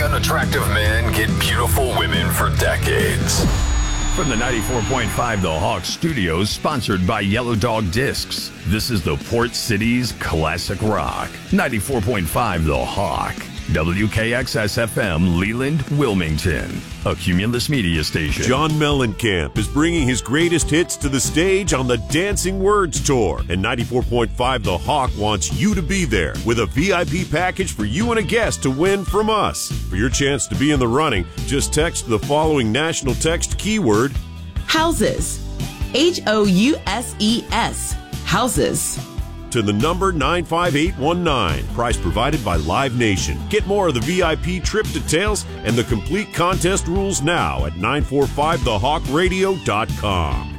unattractive men get beautiful women for decades. From the 94.5 The Hawk Studios, sponsored by Yellow Dog Discs, this is the Port City's Classic Rock. 94.5 The Hawk. WKXS-FM, Leland, Wilmington. A Cumulus Media station. John Mellencamp is bringing his greatest hits to the stage on the Dancing Words Tour. And 94.5 The Hawk wants you to be there with a VIP package for you and a guest to win from us. For your chance to be in the running, just text the following national text keyword: Houses. Houses. Houses. To the number 95819. Price provided by Live Nation. Get more of the VIP trip details and the complete contest rules now at 945thehawkradio.com.